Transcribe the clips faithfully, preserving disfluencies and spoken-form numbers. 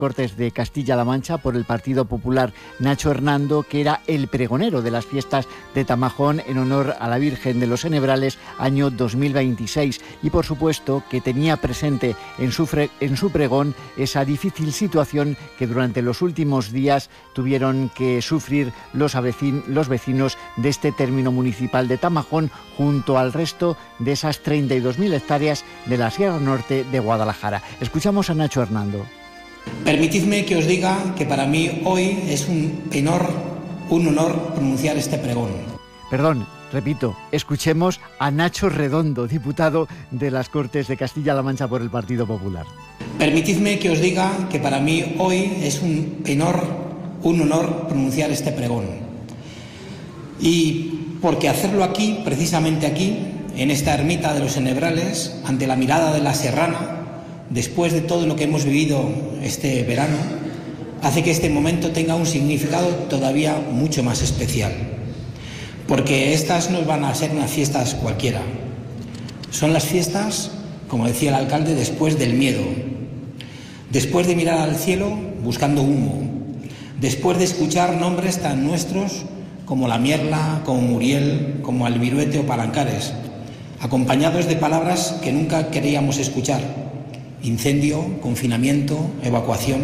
Cortes de Castilla-La Mancha por el Partido Popular, Nacho Hernando, que era el pregonero de las fiestas de Tamajón en honor a la Virgen de los Enebrales año dos mil veintiséis, y por supuesto que tenía presente en su, fre- en su pregón esa difícil situación que durante los últimos días tuvieron que sufrir los, avecin- los vecinos de este término municipal de Tamajón junto al resto de esas treinta y dos mil hectáreas de la Sierra Norte de Guadalajara. Escuchamos a Nacho Hernando. Permitidme que os diga que para mí hoy es un honor, un honor pronunciar este pregón. Perdón, repito, escuchemos a Nacho Redondo, diputado de las Cortes de Castilla-La Mancha por el Partido Popular. Permitidme que os diga que para mí hoy es un honor, un honor pronunciar este pregón. Y porque hacerlo aquí, precisamente aquí, en esta ermita de los Enebrales, ante la mirada de la serrana, después de todo lo que hemos vivido este verano, hace que este momento tenga un significado todavía mucho más especial. Porque estas no van a ser unas fiestas cualquiera. Son las fiestas, como decía el alcalde, después del miedo. Después de mirar al cielo buscando humo. Después de escuchar nombres tan nuestros como La Mierla, como Muriel, como Albiruete o Palancares, acompañados de palabras que nunca queríamos escuchar: incendio, confinamiento, evacuación.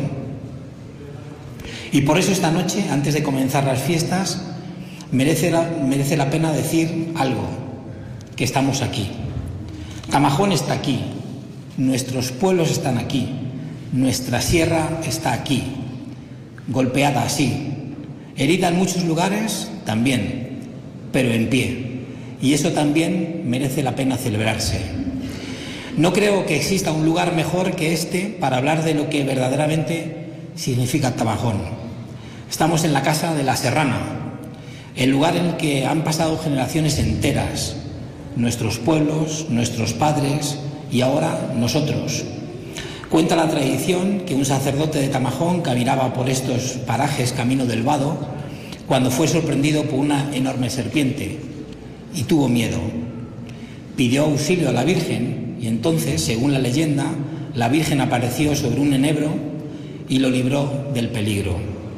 Y por eso esta noche, antes de comenzar las fiestas, merece la, merece la pena decir algo, que estamos aquí. Tamajón está aquí, nuestros pueblos están aquí, nuestra sierra está aquí, golpeada así, herida en muchos lugares también, pero en pie. Y eso también merece la pena celebrarse. No creo que exista un lugar mejor que este para hablar de lo que verdaderamente significa Tamajón. Estamos en la casa de la Serrana, el lugar en el que han pasado generaciones enteras, nuestros pueblos, nuestros padres y ahora nosotros. Cuenta la tradición que un sacerdote de Tamajón caminaba por estos parajes camino del Vado cuando fue sorprendido por una enorme serpiente y tuvo miedo. Pidió auxilio a la Virgen y entonces, según la leyenda, la Virgen apareció sobre un enebro y lo libró del peligro.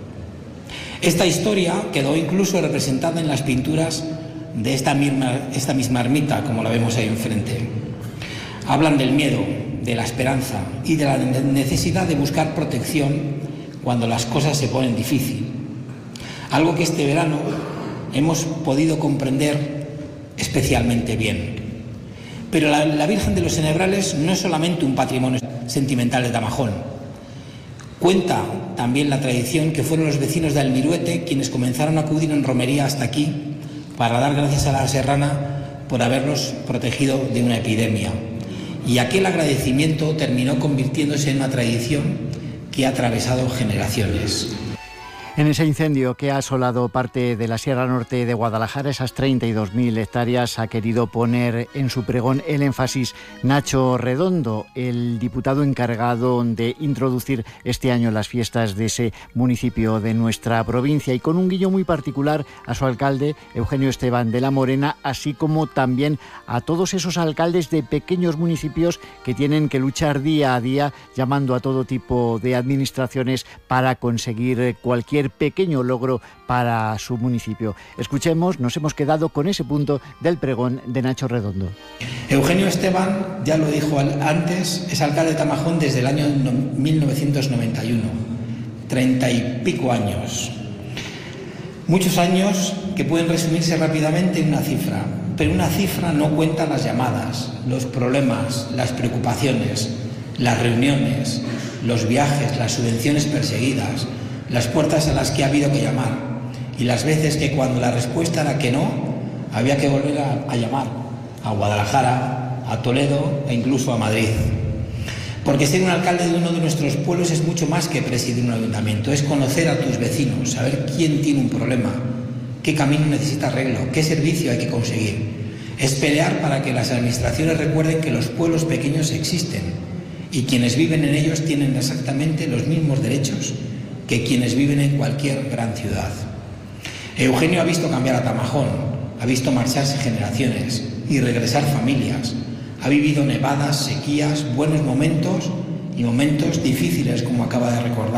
Esta historia quedó incluso representada en las pinturas de esta misma, esta misma ermita, como la vemos ahí enfrente. Hablan del miedo, de la esperanza y de la necesidad de buscar protección cuando las cosas se ponen difíciles. Algo que este verano hemos podido comprender especialmente bien. Pero la, la Virgen de los Enebrales no es solamente un patrimonio sentimental de Tamajón. Cuenta también la tradición que fueron los vecinos de Albiruete quienes comenzaron a acudir en romería hasta aquí para dar gracias a la serrana por haberlos protegido de una epidemia. Y aquel agradecimiento terminó convirtiéndose en una tradición que ha atravesado generaciones. En ese incendio que ha asolado parte de la Sierra Norte de Guadalajara, esas treinta y dos mil hectáreas, ha querido poner en su pregón el énfasis Nacho Redondo, el diputado encargado de introducir este año las fiestas de ese municipio de nuestra provincia, y con un guiño muy particular a su alcalde, Eugenio Esteban de la Morena, así como también a todos esos alcaldes de pequeños municipios que tienen que luchar día a día, llamando a todo tipo de administraciones para conseguir cualquier pequeño logro para su municipio. Escuchemos, nos hemos quedado con ese punto del pregón de Nacho Redondo. Eugenio Esteban, ya lo dijo antes, es alcalde de Tamajón desde el año mil novecientos noventa y uno, treinta y pico años. Muchos años que pueden resumirse rápidamente en una cifra, pero una cifra no cuenta las llamadas, los problemas, las preocupaciones, las reuniones, los viajes, las subvenciones perseguidas, las puertas a las que ha habido que llamar y las veces que cuando la respuesta era que no, había que volver a, a llamar a Guadalajara, a Toledo e incluso a Madrid. Porque ser un alcalde de uno de nuestros pueblos es mucho más que presidir un ayuntamiento, es conocer a tus vecinos, saber quién tiene un problema, qué camino necesita arreglo, qué servicio hay que conseguir. Es pelear para que las administraciones recuerden que los pueblos pequeños existen y quienes viven en ellos tienen exactamente los mismos derechos que quienes viven en cualquier gran ciudad. Eugenio ha visto cambiar a Tamajón, ha visto marcharse generaciones y regresar familias, ha vivido nevadas, sequías, buenos momentos y momentos difíciles, como acaba de recordar.